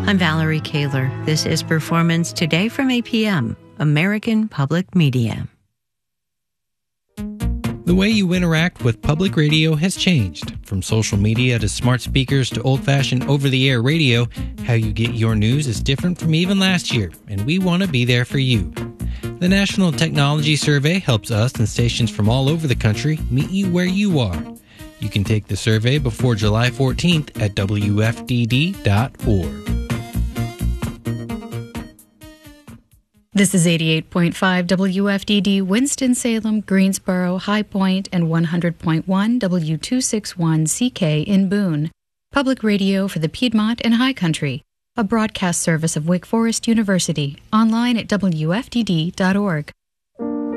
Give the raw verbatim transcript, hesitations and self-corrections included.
I'm Valerie Kaler. This is Performance Today from A P M, American Public Media. The way you interact with public radio has changed. From social media to smart speakers to old-fashioned over-the-air radio, how you get your news is different from even last year, and we want to be there for you. The National Technology Survey helps us and stations from all over the country meet you where you are. You can take the survey before July fourteenth at W F D D dot org. This is eighty-eight point five W F D D, Winston-Salem, Greensboro, High Point, and one hundred point one W two sixty-one C K in Boone. Public radio for the Piedmont and High Country. A broadcast service of Wake Forest University. Online at W F D D dot org.